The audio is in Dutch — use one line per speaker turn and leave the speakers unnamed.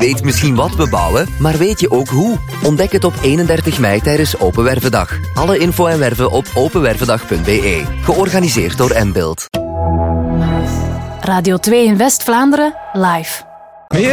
weet misschien wat we bouwen, maar weet je ook hoe? Ontdek het op 31 mei tijdens Open Wervendag. Alle info en werven op openwervendag.be. Georganiseerd door Mbuild.
Radio 2 in West-Vlaanderen, live.